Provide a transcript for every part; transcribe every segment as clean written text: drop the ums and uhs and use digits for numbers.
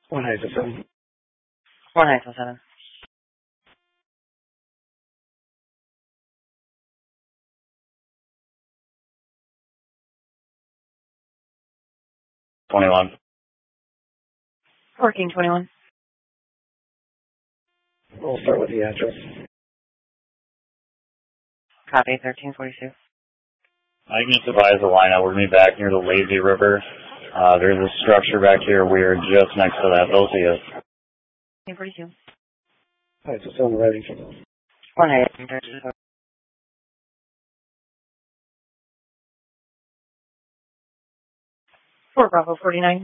One Heights of 7. 1 Heights of 7. $21. 1421. We'll start with the address. Copy 1342. I can just advise the lineup. We're going to be back near the Lazy River. There's a structure back here. We are just next to that. They'll see us. 1342. Heights of 7 ready. 1 Heights of 1342. 4 Bravo 49.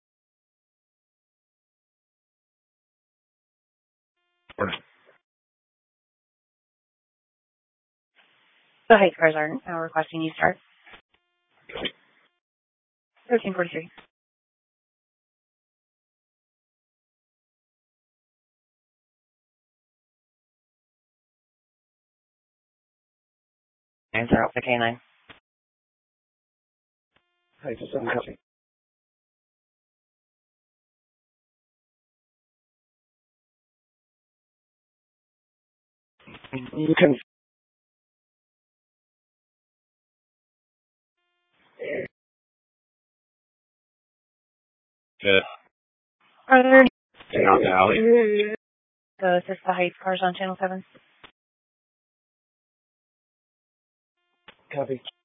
The Heights cars are now requesting you start. 1343. Answer Alpha K9. Heights of 7 copy. You can... Good. Are there any Stay out the alley. to assist the Heights cars on Channel 7? Copy.